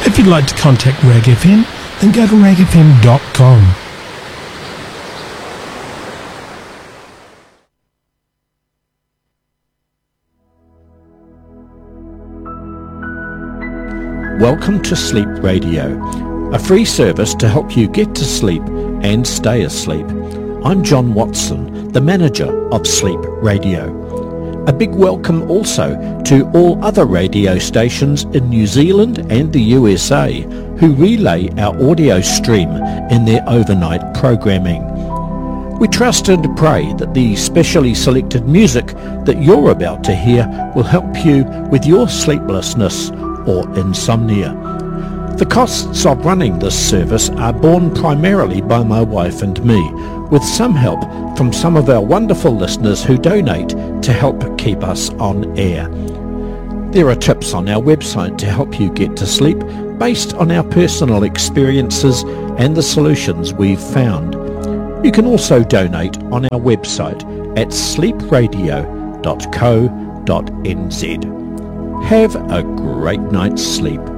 If you'd like to contact Rag FM, then go to ragfm.com. Welcome to Sleep Radio, a free service to help you get to sleep and stay asleep. I'm John Watson, the manager of Sleep Radio. A big welcome also to all other radio stations in New Zealand and the USA who relay our audio stream in their overnight programming. We trust and pray that the specially selected music that you're about to hear will help you with your sleeplessness or insomnia. The costs of running this service are borne primarily by my wife and me, with some help from some of our wonderful listeners who donate to help keep us on air. There are tips on our website to help you get to sleep based on our personal experiences and the solutions we've found. You can also donate on our website at sleepradio.co.nz. Have a great night's sleep.